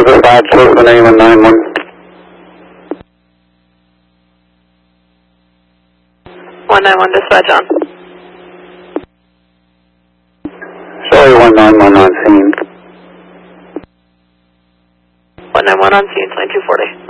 5, 8191. 191 dispatch on. Sorry, 191 on scene. 191 on scene, 9240.